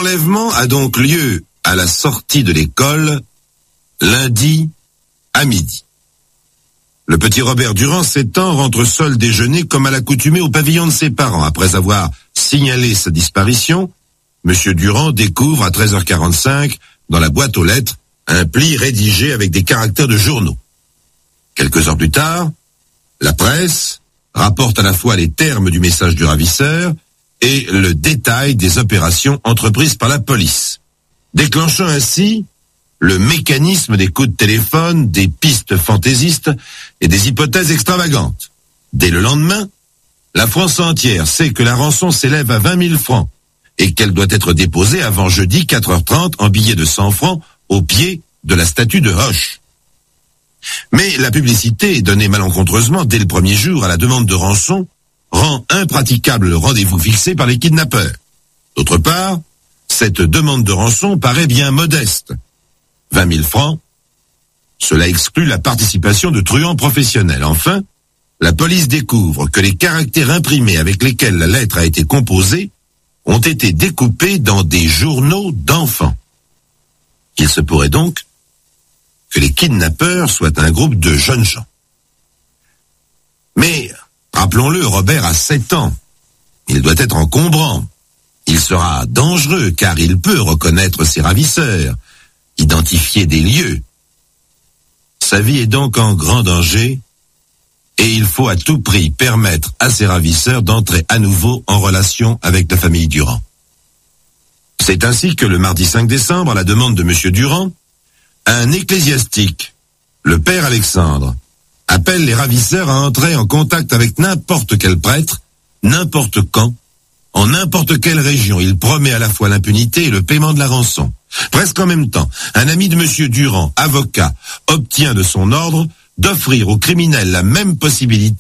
L'enlèvement a donc lieu à la sortie de l'école, lundi à midi. Le petit Robert Durand, 7 ans, rentre seul déjeuner comme à l'accoutumée au pavillon de ses parents. Après avoir signalé sa disparition, Monsieur Durand découvre à 13h45, dans la boîte aux lettres, un pli rédigé avec des caractères de journaux. Quelques heures plus tard, la presse rapporte à la fois les termes du message du ravisseur et le détail des opérations entreprises par la police, déclenchant ainsi le mécanisme des coups de téléphone, des pistes fantaisistes et des hypothèses extravagantes. Dès le lendemain, la France entière sait que la rançon s'élève à 20 000 francs et qu'elle doit être déposée avant jeudi 4h30 en billets de 100 francs au pied de la statue de Hoche. Mais la publicité, donnée malencontreusement dès le premier jour à la demande de rançon, rend impraticable le rendez-vous fixé par les kidnappeurs. D'autre part, cette demande de rançon paraît bien modeste. 20 000 francs, cela exclut la participation de truands professionnels. Enfin, la police découvre que les caractères imprimés avec lesquels la lettre a été composée ont été découpés dans des journaux d'enfants. Il se pourrait donc que les kidnappeurs soient un groupe de jeunes gens. Mais, rappelons-le, Robert a 7 ans. Il doit être encombrant. Il sera dangereux car il peut reconnaître ses ravisseurs, identifier des lieux. Sa vie est donc en grand danger et il faut à tout prix permettre à ses ravisseurs d'entrer à nouveau en relation avec la famille Durand. C'est ainsi que le mardi 5 décembre, à la demande de Monsieur Durand, un ecclésiastique, le père Alexandre, appelle les ravisseurs à entrer en contact avec n'importe quel prêtre, n'importe quand, en n'importe quelle région. Il promet à la fois l'impunité et le paiement de la rançon. Presque en même temps, un ami de Monsieur Durand, avocat, obtient de son ordre d'offrir aux criminels la même possibilité